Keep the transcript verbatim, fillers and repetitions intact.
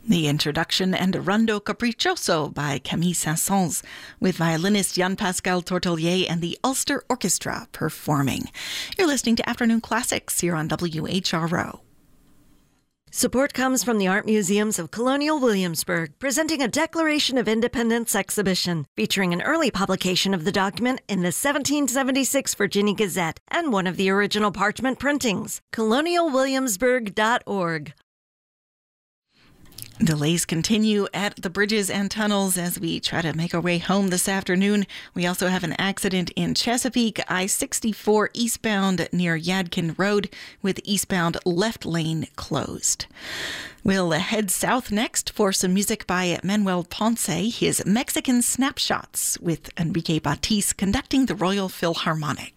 The introduction and Rondo Capriccioso by Camille Saint-Saëns, with violinist Jean-Pascal Tortelier and the Ulster Orchestra performing. You're listening to Afternoon Classics here on W H R O. Support comes from the Art Museums of Colonial Williamsburg, presenting a Declaration of Independence exhibition featuring an early publication of the document in the seventeen seventy-six Virginia Gazette and one of the original parchment printings. colonial williamsburg dot org. Delays continue at the bridges and tunnels as we try to make our way home this afternoon. We also have an accident in Chesapeake, I sixty-four eastbound near Yadkin Road, with eastbound left lane closed. We'll head south next for some music by Manuel Ponce, his Mexican Snapshots, with Enrique Batiz conducting the Royal Philharmonic.